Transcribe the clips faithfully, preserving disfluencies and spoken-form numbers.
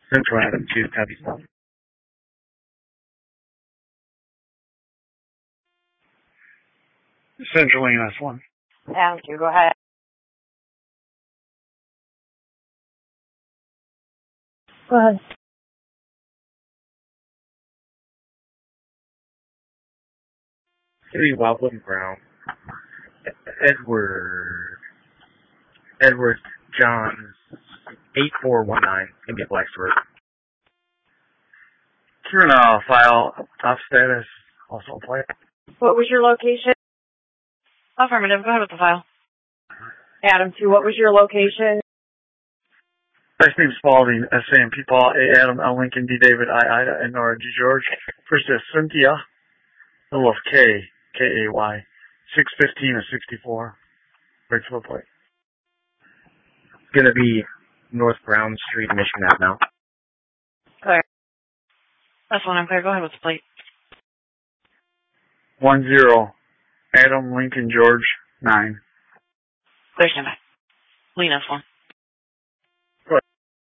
Central Adam two, copy. Central E M S one. Adam two, go ahead. Go ahead. Three Wildwood Brown. Edward. Edward John. eight four one nine. Give me a Blacksburg. Juvenile file. Top status. Also play. What was your location? Affirmative. Go ahead with the file. Adam two, what was your location? First name Spalding, S A M P Paul, A Adam, L Lincoln, D David, I Ida, and Nora G George. First is Cynthia, middle of K, K A Y, six fifteen of sixty-four. Virtual plate. It's gonna be North Brown Street, Michigan Avenue. Clear. That's one I'm clear. Go ahead with the plate. One zero. Adam Lincoln George nine. Clear standby. Lean S one. Go ahead.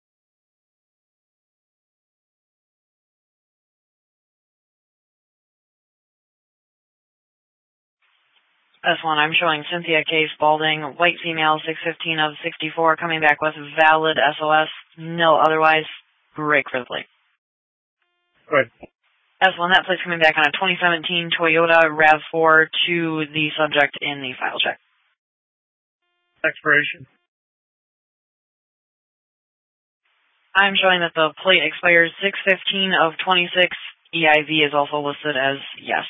S one, I'm showing Cynthia K. Spalding, white female, six fifteen of sixty-four, coming back with valid S O S, no otherwise. Break for the plate. Go ahead. S one, that plate's coming back on a twenty seventeen Toyota RAV four to the subject in the file check. Expiration. I'm showing that the plate expires six fifteen of twenty-six. E I V is also listed as yes.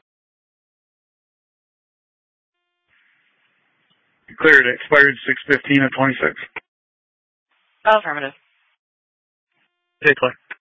Cleared. Expired six fifteen of twenty-six. Affirmative. Take play.